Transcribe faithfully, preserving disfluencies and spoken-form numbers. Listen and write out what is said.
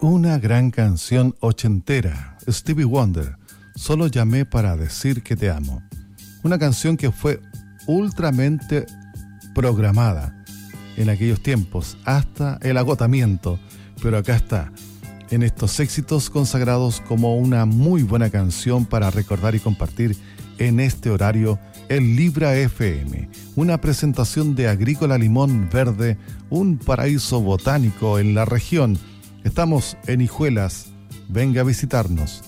Una gran canción ochentera, Stevie Wonder, Solo llamé para decir que te amo. Una canción que fue ultramente programada en aquellos tiempos, hasta el agotamiento, pero acá está, en estos éxitos consagrados como una muy buena canción para recordar y compartir en este horario en Libra F M, una presentación de Agrícola Limón Verde, un paraíso botánico en la región. Estamos en Hijuelas, venga a visitarnos.